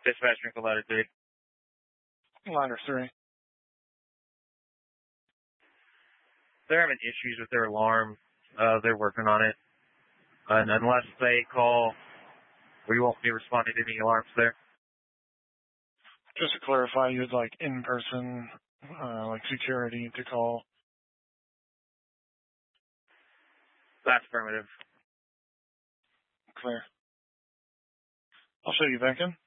Dispatch Nickel Ladder 3. Ladder 3. They're having issues with their alarm. They're working on it. And unless they call, we won't be responding to any alarms there. Just to clarify, you'd like in-person, like security to call? That's affirmative. Clear. I'll show you back in.